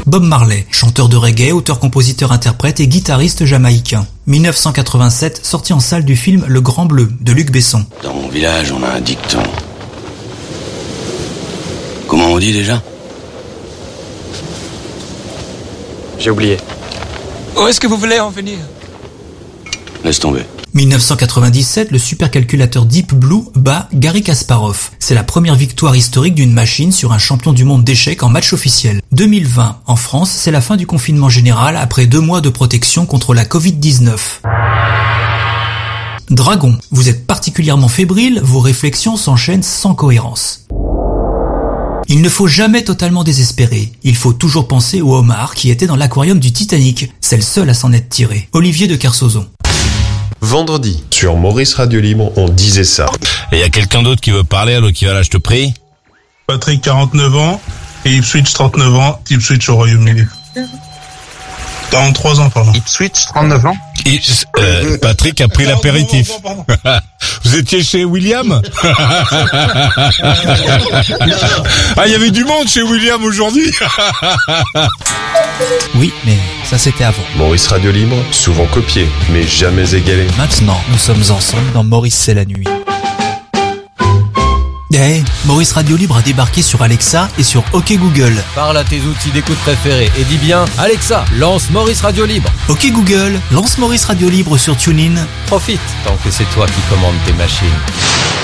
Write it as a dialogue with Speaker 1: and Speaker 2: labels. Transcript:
Speaker 1: Bob Marley, chanteur de reggae, auteur-compositeur-interprète et guitariste jamaïcain. 1987, sortie en salle du film Le Grand Bleu de Luc Besson.
Speaker 2: Dans mon village, on a un dicton. Comment on dit déjà ?
Speaker 3: J'ai oublié.
Speaker 4: Où est-ce que vous voulez en venir ?
Speaker 2: Laisse tomber.
Speaker 1: 1997, le supercalculateur Deep Blue bat Garry Kasparov. C'est la première victoire historique d'une machine sur un champion du monde d'échecs en match officiel. 2020, en France, c'est la fin du confinement général après 2 mois de protection contre la Covid-19. Dragon, vous êtes particulièrement fébrile, vos réflexions s'enchaînent sans cohérence. Il ne faut jamais totalement désespérer. Il faut toujours penser au homard qui était dans l'aquarium du Titanic. C'est le seul à s'en être tiré. Olivier de Kersauzon.
Speaker 5: Vendredi, sur Maurice Radio Libre, on disait ça.
Speaker 6: Et il y a quelqu'un d'autre qui veut parler, alors qui va là, je te prie.
Speaker 7: Patrick, 49 ans, et Ipswich, 39 ans, Ipswich au Royaume-Uni. 43 ans, pardon.
Speaker 8: Ipswich, 39 ans.
Speaker 6: Patrick a pris l'apéritif.
Speaker 7: Pardon.
Speaker 6: Vous étiez chez William? Ah, il y avait du monde chez William aujourd'hui.
Speaker 1: Oui, mais ça c'était avant.
Speaker 5: Maurice Radio Libre, souvent copié, mais jamais égalé.
Speaker 1: Maintenant, nous sommes ensemble dans Maurice c'est la nuit. Maurice Radio Libre a débarqué sur Alexa et sur OK Google.
Speaker 9: Parle à tes outils d'écoute préférés et dis bien « Alexa, lance Maurice Radio Libre ».
Speaker 1: OK Google, lance Maurice Radio Libre sur TuneIn.
Speaker 9: Profite tant que c'est toi qui commandes tes machines.